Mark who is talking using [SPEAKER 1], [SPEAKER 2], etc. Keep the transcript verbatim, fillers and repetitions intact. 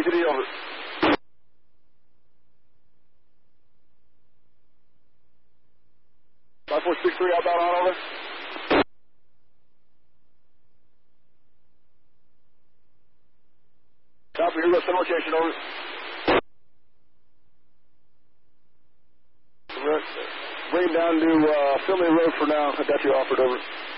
[SPEAKER 1] T T D, over. five four six three, outbound on, over. Copy, here goes, send location, over. Bring him down to uh, Finley Road for now. I got you offered, over.